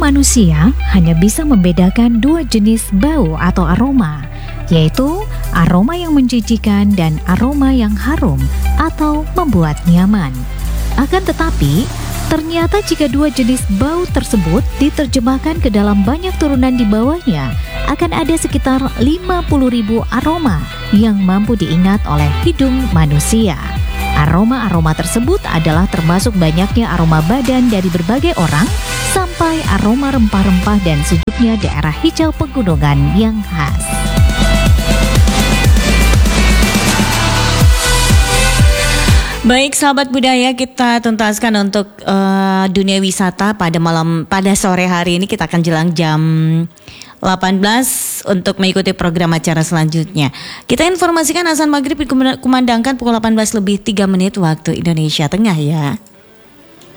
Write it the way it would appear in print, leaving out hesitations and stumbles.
manusia hanya bisa membedakan dua jenis bau atau aroma, yaitu aroma yang menjijikan dan aroma yang harum atau membuat nyaman. Akan tetapi, ternyata jika dua jenis bau tersebut diterjemahkan ke dalam banyak turunan di bawahnya, akan ada sekitar 50.000 aroma yang mampu diingat oleh hidung manusia. Aroma-aroma tersebut adalah termasuk banyaknya aroma badan dari berbagai orang sampai aroma rempah-rempah dan sejuknya daerah hijau pegunungan yang khas. Baik sahabat budaya, kita tuntaskan untuk dunia wisata pada sore hari ini. Kita akan jelang jam 18 untuk mengikuti program acara selanjutnya. Kita informasikan azan maghrib dikumandangkan pukul 18 lebih 3 menit waktu Indonesia Tengah ya.